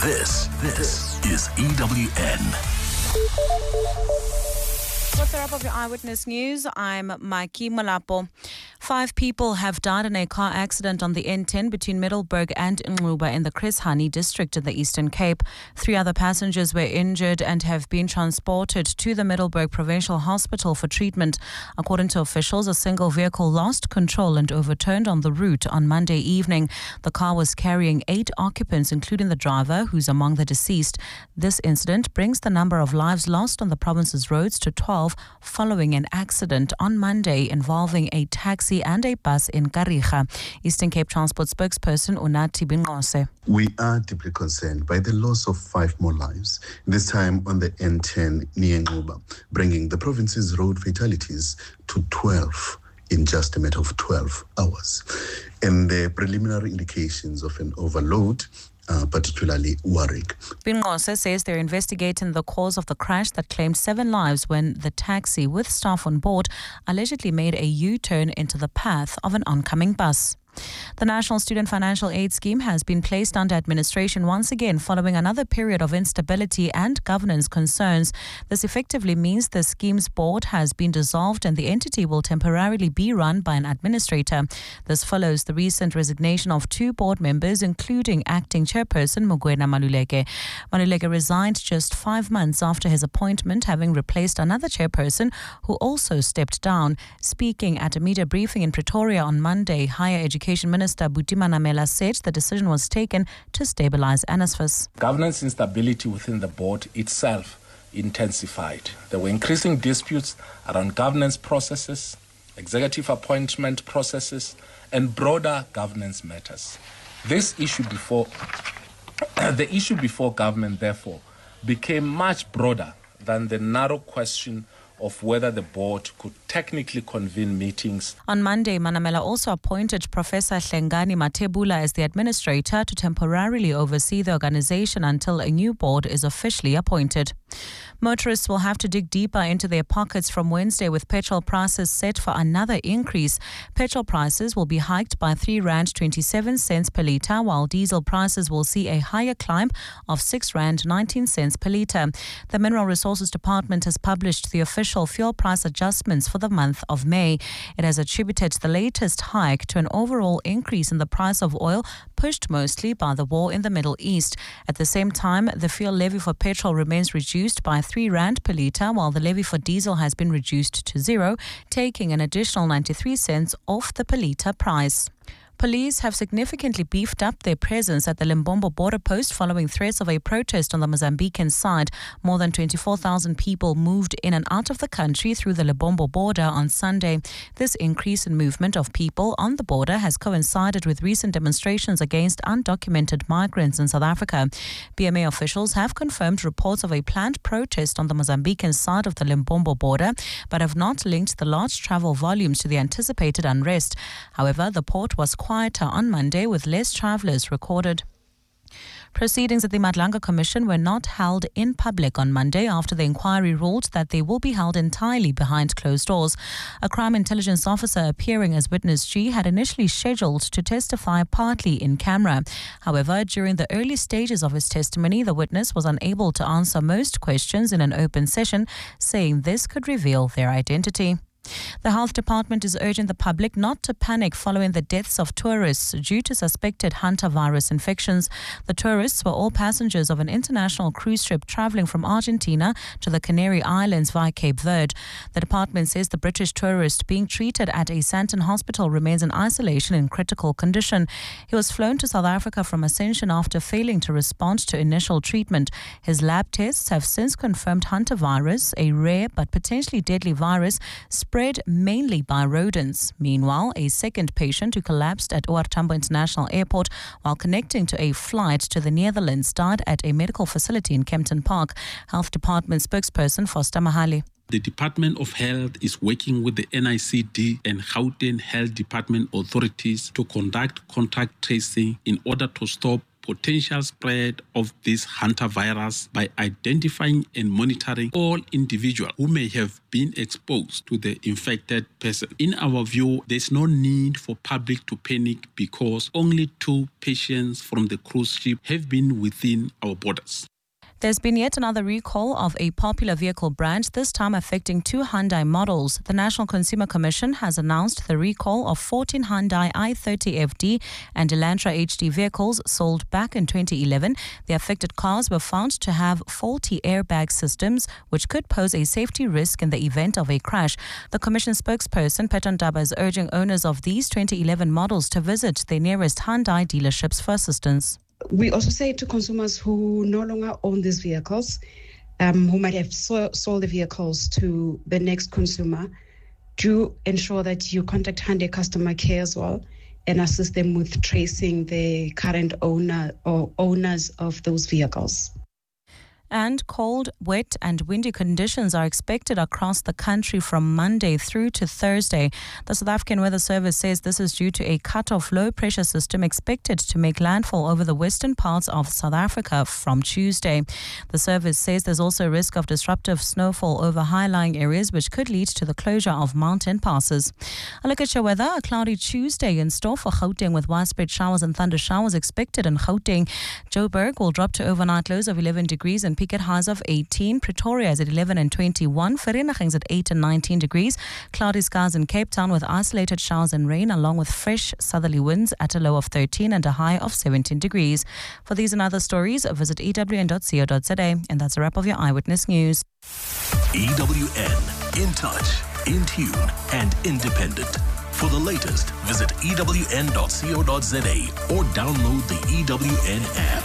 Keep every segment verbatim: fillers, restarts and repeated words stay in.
This, this is E W N. What's the wrap of your Eyewitness News? I'm Maiki Malapo. Five people have died in a car accident on the N ten between Middelburg and Ngquba in the Chris Hani district in the Eastern Cape. Three other passengers were injured and have been transported to the Middelburg Provincial Hospital for treatment. According to officials, a single vehicle lost control and overturned on the route on Monday evening. The car was carrying eight occupants, including the driver, who's among the deceased. This incident brings the number of lives lost on the province's roads to twelve following an accident on Monday involving a taxi and a bus in Kariga. Eastern Cape Transport spokesperson Unathi Binqose. We are deeply concerned by the loss of five more lives, this time on the N ten near Ngquba, bringing the province's road fatalities to twelve in just a matter of twelve hours. And the preliminary indications of an overload Uh, particularly worrying. Binqose says they're investigating the cause of the crash that claimed seven lives when the taxi with staff on board allegedly made a U-turn into the path of an oncoming bus. The National Student Financial Aid Scheme has been placed under administration once again following another period of instability and governance concerns. This effectively means the scheme's board has been dissolved and the entity will temporarily be run by an administrator. This follows the recent resignation of two board members, including acting chairperson Mogoena Maluleke. Maluleke resigned just five months after his appointment, having replaced another chairperson who also stepped down. Speaking at a media briefing in Pretoria on Monday, Higher Education Education Minister Buti Manamela said the decision was taken to stabilize NSFAS. Governance instability within the board itself intensified. There were increasing disputes around governance processes, executive appointment processes, and broader governance matters. This issue before the issue before government, therefore, became much broader than the narrow question of whether the board could technically convene meetings. On Monday, Manamela also appointed Professor Hlengani Matebula as the administrator to temporarily oversee the organization until a new board is officially appointed. Motorists will have to dig deeper into their pockets from Wednesday with petrol prices set for another increase. Petrol prices will be hiked by three rand twenty-seven cents per litre, while diesel prices will see a higher climb of six rand nineteen cents per litre. The Mineral Resources Department has published the official fuel price adjustments for the month of May. It has attributed the latest hike to an overall increase in the price of oil, pushed mostly by the war in the Middle East. At the same time, the fuel levy for petrol remains reduced by three rand per litre, while the levy for diesel has been reduced to zero, taking an additional ninety-three cents off the per litre price. Police have significantly beefed up their presence at the Limpopo border post following threats of a protest on the Mozambican side. More than twenty-four thousand people moved in and out of the country through the Limpopo border on Sunday. This increase in movement of people on the border has coincided with recent demonstrations against undocumented migrants in South Africa. B M A officials have confirmed reports of a planned protest on the Mozambican side of the Limpopo border, but have not linked the large travel volumes to the anticipated unrest. However, the port was quieter on Monday with less travellers recorded. Proceedings at the Madlanga Commission were not held in public on Monday after the inquiry ruled that they will be held entirely behind closed doors. A crime intelligence officer appearing as witness G had initially scheduled to testify partly in camera. However, during the early stages of his testimony, the witness was unable to answer most questions in an open session, saying this could reveal their identity. The Health Department is urging the public not to panic following the deaths of tourists due to suspected hantavirus infections. The tourists were all passengers of an international cruise ship travelling from Argentina to the Canary Islands via Cape Verde. The department says the British tourist being treated at a Santon hospital remains in isolation in critical condition. He was flown to South Africa from Ascension after failing to respond to initial treatment. His lab tests have since confirmed hantavirus, a rare but potentially deadly virus spread mainly by rodents. Meanwhile, a second patient who collapsed at O R Tambo International Airport while connecting to a flight to the Netherlands died at a medical facility in Kempton Park. Health Department spokesperson Foster Mahali. The Department of Health is working with the N I C D and Gauteng Health Department authorities to conduct contact tracing in order to stop potential spread of this hantavirus by identifying and monitoring all individuals who may have been exposed to the infected person. In our view, there's no need for public to panic because only two patients from the cruise ship have been within our borders. There's been yet another recall of a popular vehicle brand, this time affecting two Hyundai models. The National Consumer Commission has announced the recall of fourteen Hyundai i thirty F D and Elantra H D vehicles sold back in twenty eleven. The affected cars were found to have faulty airbag systems, which could pose a safety risk in the event of a crash. The Commission spokesperson, Peton Daba, is urging owners of these twenty eleven models to visit their nearest Hyundai dealerships for assistance. We also say to consumers who no longer own these vehicles, um, who might have so- sold the vehicles to the next consumer, do ensure that you contact Hyundai customer care as well and assist them with tracing the current owner or owners of those vehicles. And cold, wet and windy conditions are expected across the country from Monday through to Thursday. The South African Weather Service says this is due to a cut-off low-pressure system expected to make landfall over the western parts of South Africa from Tuesday. The service says there's also a risk of disruptive snowfall over high-lying areas, which could lead to the closure of mountain passes. A look at your weather. A cloudy Tuesday in store for Gauteng with widespread showers and thunder showers expected in Gauteng. Joburg will drop to overnight lows of eleven degrees and peak at highs of eighteen. Pretoria is at eleven and twenty-one. Vereeniging is at eight and nineteen degrees. Cloudy skies in Cape Town with isolated showers and rain along with fresh southerly winds at a low of thirteen and a high of seventeen degrees. For these and other stories, visit e w n dot co dot z a. And that's a wrap of your Eyewitness News. E W N, in touch, in tune and independent. For the latest, visit e w n dot co dot z a or download the E W N app.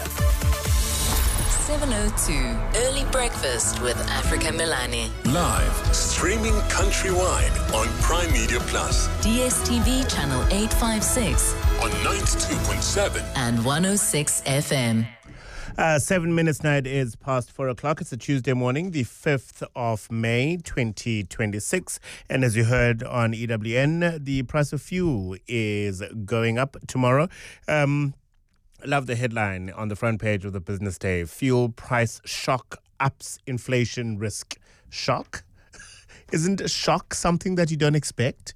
seven oh two Early Breakfast with Africa Milani. Live, streaming countrywide on Prime Media Plus. D S T V channel eight fifty-six. On ninety-two point seven. And one oh six F M. Uh, seven minutes now, it is past four o'clock. It's a Tuesday morning, the fifth of May, twenty twenty-six. And as you heard on E W N, the price of fuel is going up tomorrow. Um... I love the headline on the front page of the Business Day. Fuel price shock ups inflation risk. Shock? Isn't a shock something that you don't expect?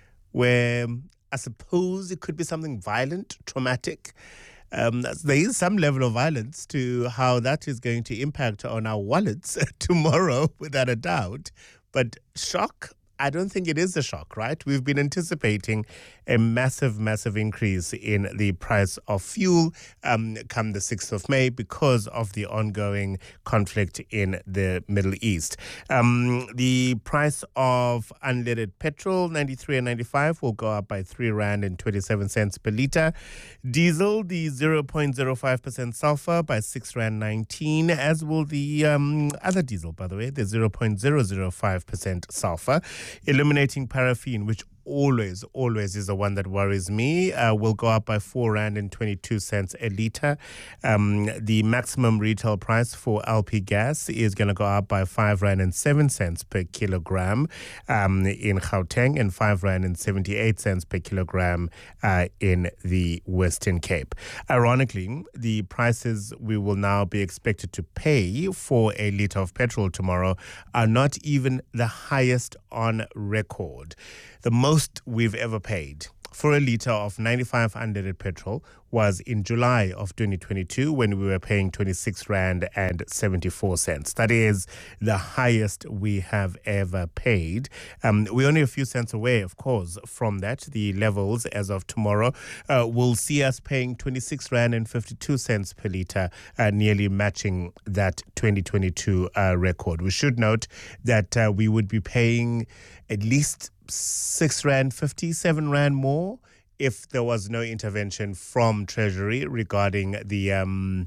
Where I suppose it could be something violent, traumatic. Um, there is some level of violence to how that is going to impact on our wallets tomorrow, without a doubt. But shock? I don't think it is a shock, right? We've been anticipating a massive, massive increase in the price of fuel um, come the sixth of May because of the ongoing conflict in the Middle East. Um, the price of unleaded petrol, ninety-three and ninety-five, will go up by three rand and twenty-seven cents per litre. Diesel, the zero point zero five percent sulfur, by six rand nineteen, as will the um, other diesel, by the way, the zero point zero zero five percent sulfur. Illuminating paraffin, which always, always is the one that worries me, uh, will go up by four rand and twenty-two cents a litre. Um, the maximum retail price for L P gas is going to go up by five rand and seven cents per kilogram um, in Gauteng and five rand and seventy-eight cents per kilogram uh, in the Western Cape. Ironically, the prices we will now be expected to pay for a litre of petrol tomorrow are not even the highest on record. The most we've ever paid for a litre of ninety-five unleaded petrol was in July of twenty twenty-two when we were paying twenty-six rand and seventy-four cents. That is the highest we have ever paid. Um, we're only a few cents away, of course, from that. The levels as of tomorrow uh, will see us paying twenty-six rand and fifty-two cents per litre, uh, nearly matching that twenty twenty-two uh, record. We should note that uh, we would be paying at least six rand fifty, seven rand more if there was no intervention from Treasury regarding the um,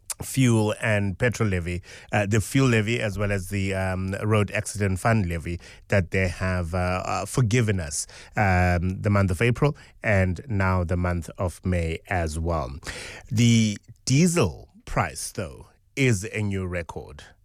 fuel and petrol levy, uh, the fuel levy as well as the um, road accident fund levy that they have uh, uh, forgiven us um, the month of April and now the month of May as well. The diesel price, though, is a new record.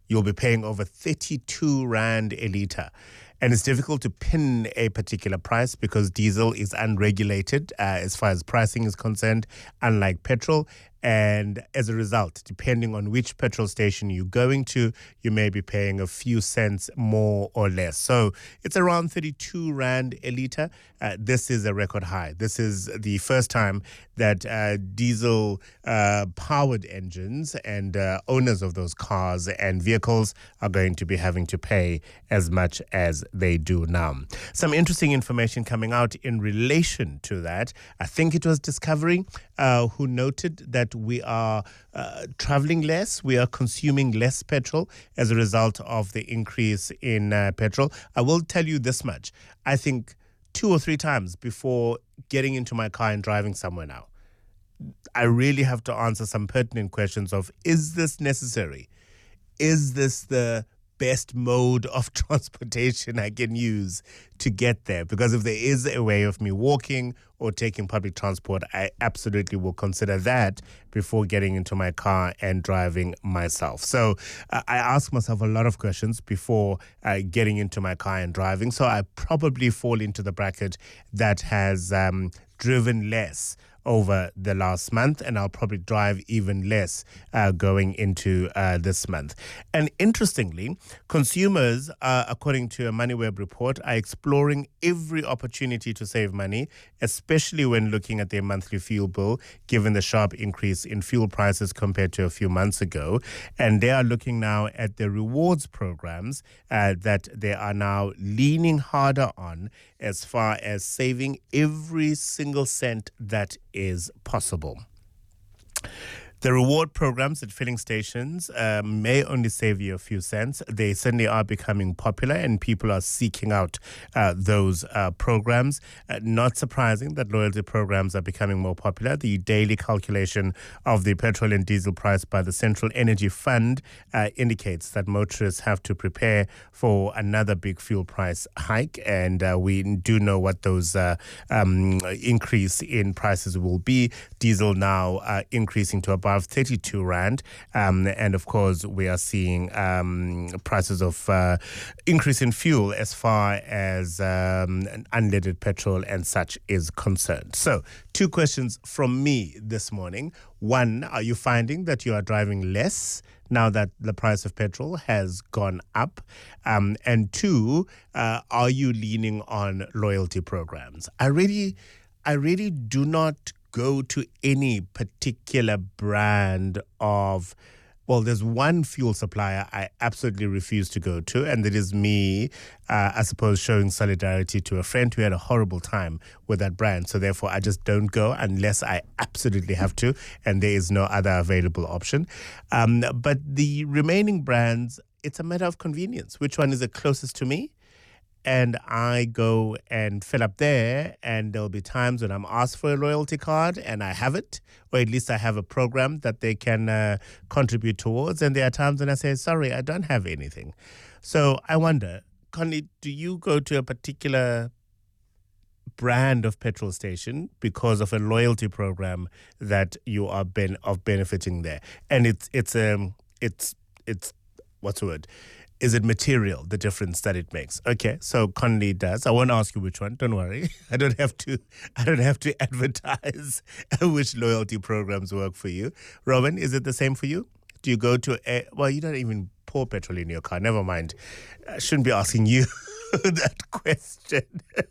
you'll be paying over thirty-two rand a litre. And it's difficult to pin a particular price because diesel is unregulated uh, as far as pricing is concerned, unlike petrol. And as a result, depending on which petrol station you're going to, you may be paying a few cents more or less. So it's around thirty-two rand a litre. Uh, this is a record high. This is the first time that uh, diesel uh, powered engines and uh, owners of those cars and vehicles are going to be having to pay as much as they do now. Some interesting information coming out in relation to that. I think it was Discovery uh, who noted that we are uh, traveling less, we are consuming less petrol as a result of the increase in uh, petrol. I will tell you this much. I think two or three times before getting into my car and driving somewhere now, I really have to answer some pertinent questions of, is this necessary? Is this the best mode of transportation I can use to get there? Because if there is a way of me walking or taking public transport, I absolutely will consider that before getting into my car and driving myself. So uh, I ask myself a lot of questions before uh, getting into my car and driving. So I probably fall into the bracket that has um, driven less over the last month, and I'll probably drive even less uh, going into uh, this month. And interestingly, consumers, uh, according to a MoneyWeb report, are exploring every opportunity to save money, especially when looking at their monthly fuel bill, given the sharp increase in fuel prices compared to a few months ago. And they are looking now at the rewards programs uh, that they are now leaning harder on as far as saving every single cent that is possible. The reward programs at filling stations uh, may only save you a few cents. They certainly are becoming popular and people are seeking out uh, those uh, programs. Uh, not surprising that loyalty programs are becoming more popular. The daily calculation of the petrol and diesel price by the Central Energy Fund uh, indicates that motorists have to prepare for another big fuel price hike. And uh, we do know what those uh, um, increase in prices will be. Diesel now uh, increasing to about thirty-two rand. Um, and of course, we are seeing um, prices of uh, increase in fuel as far as um, unleaded petrol and such is concerned. So two questions from me this morning. One, are you finding that you are driving less now that the price of petrol has gone up? Um, and two, uh, are you leaning on loyalty programs? I really, I really do not go to any particular brand of, well, there's one fuel supplier I absolutely refuse to go to, and that is me, uh, I suppose, showing solidarity to a friend who had a horrible time with that brand. So therefore, I just don't go unless I absolutely have to, and there is no other available option. Um, but the remaining brands, it's a matter of convenience. Which one is the closest to me? And I go and fill up there, and there'll be times when I'm asked for a loyalty card and I have it, or at least I have a program that they can uh, contribute towards. And there are times when I say, sorry, I don't have anything. So I wonder, Connie, do you go to a particular brand of petrol station because of a loyalty program that you are ben- of benefiting there? And it's, it's, um, it's, it's, what's the word? Is it material, the difference that it makes? Okay, so Conley does. I won't ask you which one. Don't worry. I don't have to. I don't have to advertise which loyalty programs work for you. Robin, is it the same for you? Do you go to a? Well, you don't even pour petrol in your car. Never mind. I shouldn't be asking you that question.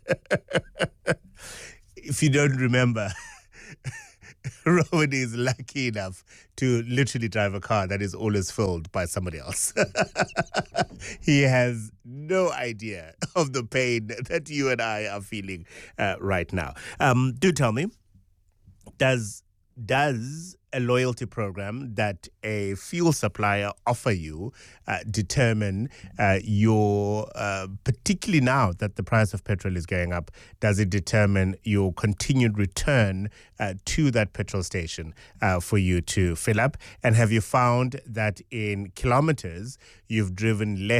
If you don't remember, Rowan is lucky enough to literally drive a car that is always filled by somebody else. He has no idea of the pain that you and I are feeling uh, right now. Um, do tell me, does does a loyalty program that a fuel supplier offer you uh, determine uh, your, uh, particularly now that the price of petrol is going up, does it determine your continued return uh, to that petrol station uh, for you to fill up? And have you found that in kilometers you've driven less